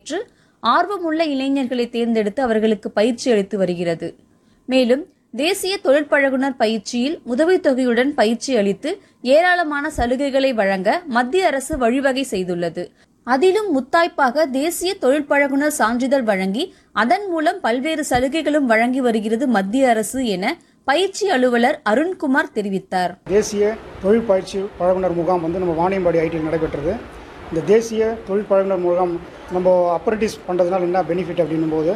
பெற்று ஆர்வமுள்ள இளைஞர்களை தேர்ந்தெடுத்து அவர்களுக்கு பயிற்சி அளித்து வருகிறது. மேலும் தேசிய தொழிற்பழகுனர் பயிற்சியில் உதவித்தொகையுடன் பயிற்சி அளித்து ஏராளமான சலுகைகளை வழங்க மத்திய அரசு வழிவகை செய்துள்ளது. அதிலும் முத்தாய்ப்பாக தேசிய தொழிற்பழகுனர் சான்றிதழ் வழங்கி அதன் மூலம் பல்வேறு சலுகைகளும் வழங்கி வருகிறது மத்திய அரசு என பயிற்சி அலுவலர் அருண்குமார் தெரிவித்தார். தேசிய தொழில் பயிற்சி பழகுனர் முகாம் நம்ம வாணியம்பாடி ஐடியில் நடைபெற்றது. இந்த தேசிய தொழில் பழகுனர் முகாம் நம்ம அப்ரெண்டிஸ் பண்ணுறதுனால என்ன பெனிஃபிட் அப்படின்னும் போது,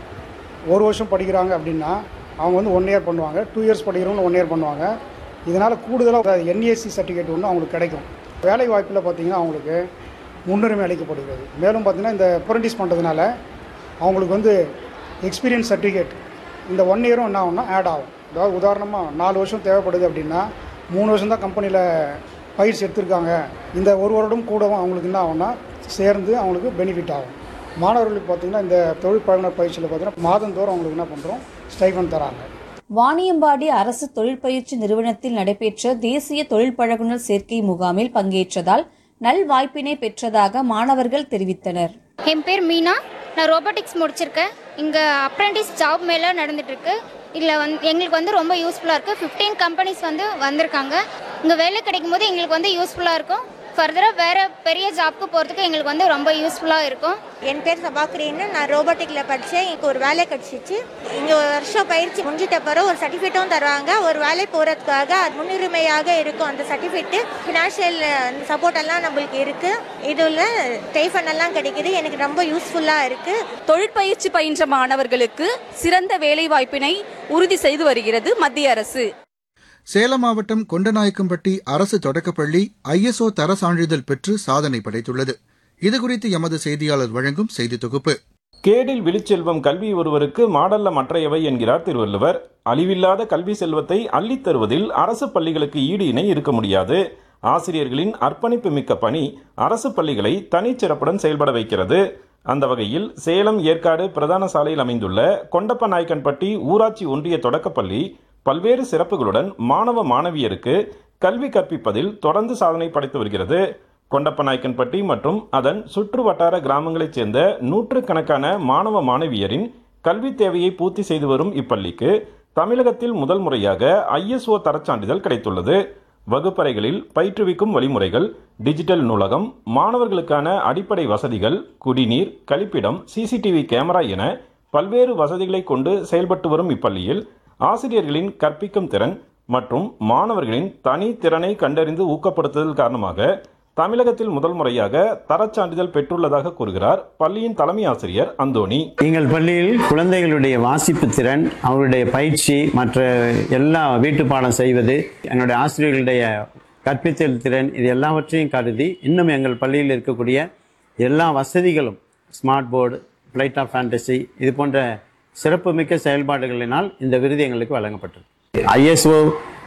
ஒரு வருஷம் படிக்கிறாங்க அப்படின்னா அவங்க 1 இயர் பண்ணுவாங்க, 2 இயர்ஸ் படிக்கிறவங்க 1 இயர் பண்ணுவாங்க. இதனால் கூடுதலாக NAC சர்டிஃபிகேட் ஒன்று அவங்களுக்கு கிடைக்கும். வேலை வாய்ப்பில் பார்த்திங்கன்னா அவங்களுக்கு முன்னுரிமை அளிக்கப்படுகிறது. மேலும் பார்த்திங்கன்னா இந்த அப்ரெண்டிஸ் பண்ணுறதுனால அவங்களுக்கு எக்ஸ்பீரியன்ஸ் சர்டிஃபிகேட் இந்த 1 இயரும் என்ன ஆகும்னா ஆட் ஆகும். அதாவது உதாரணமாக 4 வருஷம் தேவைப்படுது அப்படின்னா 3 வருஷம் தான் கம்பெனியில் பயிற்சி எடுத்திருக்காங்க, இந்த 1 வருடம் கூடவும் அவங்களுக்கு என்ன ஆகும்னா சேர்ந்து அவங்களுக்கு பெனிஃபிட் ஆகும். மாணவர்களுக்கு பார்த்திங்கன்னா இந்த தொழில் பழகுனர் பயிற்சியில் பார்த்திங்கன்னா மாதந்தோறும் அவங்களுக்கு என்ன பண்ணுறோம், ஸ்டைஃபண்ட் தராங்க. வாணியம்பாடி அரசு தொழிற்பயிற்சி நிறுவனத்தில் நடைபெற்ற தேசிய தொழில் பழகுனர் சேர்க்கை முகாமில் பங்கேற்றதால் நல்வாய்ப்பினை பெற்றதாக மாணவர்கள் தெரிவித்தனர். என் பேர் மீனா, நான் ரோபோட்டிக்ஸ் முடிச்சிருக்கேன். இங்கே அப்ரெண்டிஸ் ஜாப் மேலே நடந்துட்டுருக்கு. இதில் எங்களுக்கு ரொம்ப யூஸ்ஃபுல்லாக இருக்குது. 15 கம்பெனிஸ் வந்திருக்காங்க. இங்கே வேலை கிடைக்கும் போது எங்களுக்கு யூஸ்ஃபுல்லாக இருக்கும். ஃபர்தராக வேறு பெரிய ஜாப்க்கு போகிறதுக்கு எங்களுக்கு ரொம்ப யூஸ்ஃபுல்லாக இருக்கும். என் பேர் சபாக்கிரின்னு, நான் ரோபோட்டிக்கில் படித்தேன். எனக்கு ஒரு வேலை கிடச்சிச்சு. இங்கே ஒரு வருஷம் பயிற்சி முடிஞ்சிட்ட பிறகு ஒரு சர்டிஃபிகேட்டும் தருவாங்க. ஒரு வேலை போகிறதுக்காக அது முன்னுரிமையாக இருக்கும். அந்த சர்டிஃபிகேட்டு ஃபினான்ஷியல் சப்போர்ட் எல்லாம் நம்மளுக்கு இருக்குது. இதில் ஸ்டைஃபண்ட் எல்லாம் கிடைக்குது. எனக்கு ரொம்ப யூஸ்ஃபுல்லாக இருக்குது. தொழிற்பயிற்சி பயின்ற மாணவர்களுக்கு சிறந்த வேலை வாய்ப்பினை உறுதி செய்து வருகிறது மத்திய அரசு. சேலம் மாவட்டம் கொண்டநாயக்கம்பட்டி அரசு தொடக்கப்பள்ளி ISO தர சான்றிதழ் பெற்று சாதனை படைத்துள்ளது. இதுகுறித்து எமது செய்தியாளர் வழங்கும் செய்தி தொகுப்பு. கேடில் விழிச்செல்வம் கல்வி ஒருவருக்கு மாடல்ல மற்றையவை என்கிறார் திருவள்ளுவர். அழிவில்லாத கல்வி செல்வத்தை அள்ளித் தருவதில் அரசு பள்ளிகளுக்கு ஈடு இணை இருக்க முடியாது. ஆசிரியர்களின் அர்ப்பணிப்பு மிக்க பணி அரசு பள்ளிகளை தனிச்சிறப்புடன் செயல்பட வைக்கிறது. அந்த வகையில் சேலம் ஏற்காடு பிரதான சாலையில் அமைந்துள்ள கொண்டப்பநாயக்கன்பட்டி ஊராட்சி ஒன்றிய தொடக்கப்பள்ளி பல்வேறு சிறப்புகளுடன் மாணவ மாணவியருக்கு கல்வி கற்பிப்பதில் தொடர்ந்து சாதனை படைத்து வருகிறது. கொண்டப்பநாயக்கன்பட்டி மற்றும் அதன் சுற்று வட்டார கிராமங்களைச் சேர்ந்த நூற்றுக்கணக்கான மாணவ மாணவியரின் கல்வி தேவையை பூர்த்தி செய்து வரும் இப்பள்ளிக்கு தமிழகத்தில் முதல் முறையாக ISO தரச்சான்றிதழ் கிடைத்துள்ளது. வகுப்பறைகளில் பயிற்றுவிக்கும் வழிமுறைகள், டிஜிட்டல் நூலகம், மாணவர்களுக்கான அடிப்படை வசதிகள், குடிநீர், கழிப்பிடம், CCTV கேமரா என பல்வேறு வசதிகளை கொண்டு செயல்பட்டு வரும் இப்பள்ளியில் ஆசிரியர்களின் கற்பிக்கும் திறன் மற்றும் மாணவர்களின் தனி திறனை கண்டறிந்து ஊக்கப்படுத்துதல் காரணமாக தமிழகத்தில் முதல் முறையாக தரச்சான்றிதழ் பெற்றுள்ளதாக கூறுகிறார் பள்ளியின் தலைமை ஆசிரியர் அந்தோணி. எங்கள் பள்ளியில் குழந்தைகளுடைய வாசிப்பு திறன், அவருடைய பயிற்சி, மற்ற எல்லா வீட்டு பாடம் செய்வது, எங்களுடைய ஆசிரியர்களுடைய கற்பித்தல் திறன், இது எல்லாவற்றையும் கருதி இன்னும் எங்கள் பள்ளியில் இருக்கக்கூடிய எல்லா வசதிகளும், smart board, flight of fantasy, இது போன்ற சிறப்புமிக்க செயல்பாடுகளினால் இந்த விருது எங்களுக்கு வழங்கப்பட்டது. ISO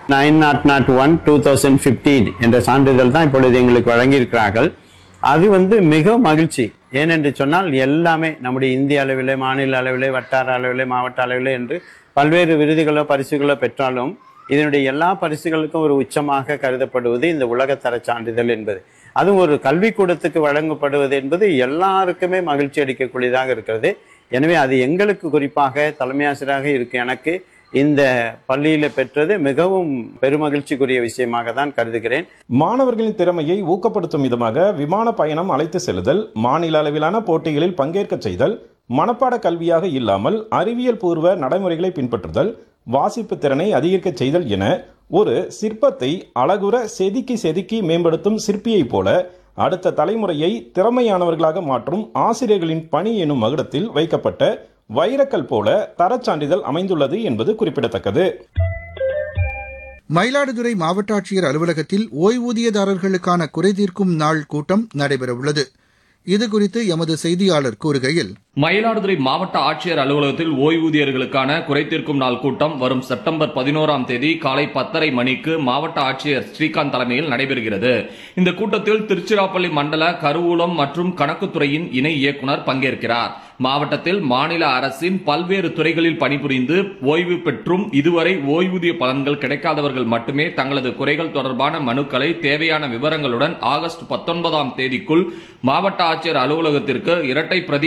9001:2015 என்ற சான்றிதழ் தான் இப்பொழுது எங்களுக்கு வழங்கியிருக்கிறார்கள். அது மிக மகிழ்ச்சி. ஏனென்று சொன்னால் எல்லாமே நம்முடைய இந்திய அளவிலே, மாநில அளவிலே, வட்டார அளவிலே, மாவட்ட அளவிலே என்று பல்வேறு விருதுகளோ பரிசுகளோ பெற்றாலும் இதனுடைய எல்லா பரிசுகளுக்கும் ஒரு உச்சமாக கருதப்படுவது இந்த உலகத்தர சான்றிதழ் என்பது. அதுவும் ஒரு கல்விக்கூடத்துக்கு வழங்கப்படுவது என்பது எல்லாருக்குமே மகிழ்ச்சி அளிக்கக்கூடியதாக இருக்கிறது. எனவே அது எங்களுக்கு குறிப்பாக தலைமை ஆசிரியராக இருக்கு எனக்கு இந்த பள்ளியில பெற்றது மிகவும் பெருமகிழ்ச்சிக்குரிய விஷயமாக தான் கருதுகிறேன். மாணவர்களின் திறமையை ஊக்கப்படுத்தும் விதமாக விமான பயணம் அழைத்து செல்லுதல், மாநில அளவிலான போட்டிகளில் பங்கேற்க செய்தல், மனப்பாட கல்வியாக இல்லாமல் அறிவியல் பூர்வ நடைமுறைகளை பின்பற்றுதல், வாசிப்பு திறனை அதிகரிக்க செய்தல் என ஒரு சிற்பத்தை அழகுற செதுக்கி செதுக்கி மேம்படுத்தும் சிற்பியை போல அடுத்த தலைமுறையை திறமையானவர்களாக மாற்றும் ஆசிரியர்களின் பணி எனும் மகுடத்தில் வைக்கப்பட்ட வைரக்கல் போல தரச்சான்றிதழ் அமைந்துள்ளது என்பது குறிப்பிடத்தக்கது. மயிலாடுதுறை மாவட்ட ஆட்சியர் அலுவலகத்தில் ஓய்வூதியதாரர்களுக்கான குறைதீர்க்கும் நாள் கூட்டம் நடைபெறவுள்ளது. இதுகுறித்து எமது செய்தியாளர் கூறுகையில், மயிலாடுதுறை மாவட்ட ஆட்சியர் அலுவலகத்தில் ஓய்வூதியர்களுக்கான குறைதீர்க்கும் நாள் கூட்டம் வரும் செப்டம்பர் 11ஆம் தேதி காலை 10:30 மணிக்கு மாவட்ட ஆட்சியர் ஸ்ரீகாந்த் தலைமையில் நடைபெறுகிறது. இந்த கூட்டத்தில் திருச்சிராப்பள்ளி மண்டல கருவூலம் மற்றும் கணக்குத்துறையின் இணை இயக்குநர் பங்கேற்கிறார். மாவட்டத்தில் மாநில அரசின் பல்வேறு துறைகளில் பணிபுரிந்து ஓய்வு பெற்றும் இதுவரை ஓய்வூதிய பலன்கள் கிடைக்காதவர்கள் மட்டுமே தங்களது குறைகள் தொடர்பான மனுக்களை தேவையான விவரங்களுடன் ஆகஸ்ட் 19ஆம் தேதிக்குள் மாவட்ட ஆட்சியர் அலுவலகத்திற்கு இரட்டை பிரதி